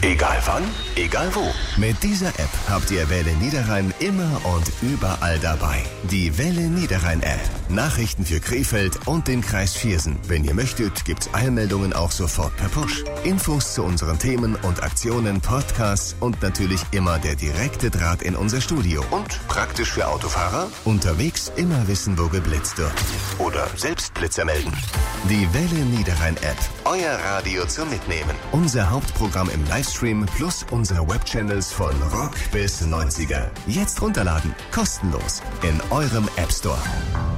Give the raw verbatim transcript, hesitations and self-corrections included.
Egal wann, egal wo. Mit dieser App habt ihr Welle Niederrhein immer und überall dabei. Die Welle Niederrhein App. Nachrichten für Krefeld und den Kreis Viersen. Wenn ihr möchtet, gibt's Eilmeldungen auch sofort per Push. Infos zu unseren Themen und Aktionen, Podcasts und natürlich immer der direkte Draht in unser Studio. Und praktisch für Autofahrer? Unterwegs immer wissen, wo geblitzt wird. Oder selbst Blitzer melden. Die Welle Niederrhein App. Euer Radio zum Mitnehmen. Unser Hauptprogramm im Livestream plus unsere Webchannels von Rock bis neunziger. Jetzt runterladen. Kostenlos. In eurem App Store.